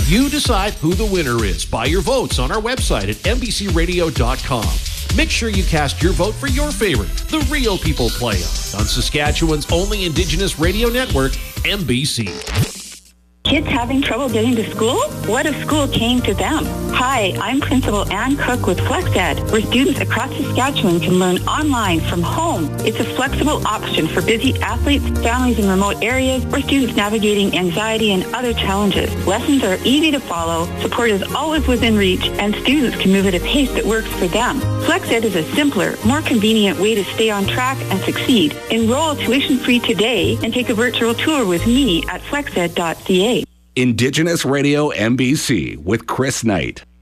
You decide who the winner is by your votes on our website at mbcradio.com. Make sure you cast your vote for your favorite, the Real People Play on Saskatchewan's only Indigenous radio network, MBC. Kids having trouble getting to school? What if school came to them? Hi, I'm Principal Ann Cook with FlexEd, where students across Saskatchewan can learn online from home. It's a flexible option for busy athletes, families in remote areas, or students navigating anxiety and other challenges. Lessons are easy to follow, support is always within reach, and students can move at a pace that works for them. FlexEd is a simpler, more convenient way to stay on track and succeed. Enroll tuition-free today and take a virtual tour with me at flexed.ca. Indigenous Radio MBC with Chris Knight.